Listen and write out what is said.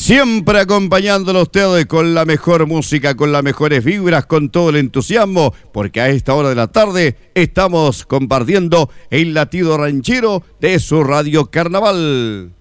Siempre acompañándolo a ustedes con la mejor música, con las mejores vibras, con todo el entusiasmo, porque a esta hora de la tarde estamos compartiendo el latido ranchero de su Radio Carnaval.